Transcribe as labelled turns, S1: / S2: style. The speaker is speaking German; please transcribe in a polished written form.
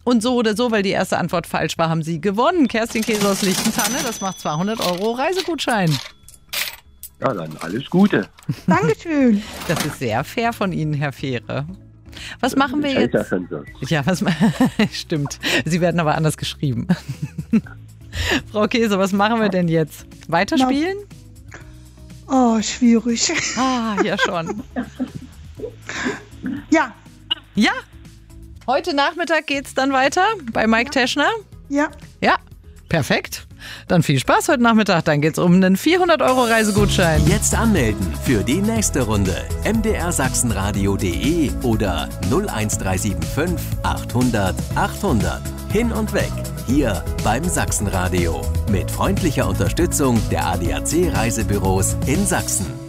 S1: Und so oder so, weil die erste Antwort falsch war, haben Sie gewonnen. Kerstin Käse aus Lichtentanne, das macht 200 € Reisegutschein.
S2: Ja, dann alles Gute.
S3: Dankeschön.
S1: Das ist sehr fair von Ihnen, Herr Fehre. Was machen wir jetzt?
S2: Ja schon so.
S1: Ja, stimmt. Sie werden aber anders geschrieben. Frau Käse, was machen wir denn jetzt? Weiterspielen?
S3: Oh, schwierig.
S1: Ja schon.
S3: Ja.
S1: Ja? Heute Nachmittag geht's dann weiter bei Mike Teschner?
S3: Ja.
S1: Ja, perfekt. Dann viel Spaß heute Nachmittag. Dann geht's um einen 400 € Reisegutschein.
S4: Jetzt anmelden für die nächste Runde. mdrsachsenradio.de oder 01375 800 800. Hin und weg. Hier beim Sachsenradio. Mit freundlicher Unterstützung der ADAC Reisebüros in Sachsen.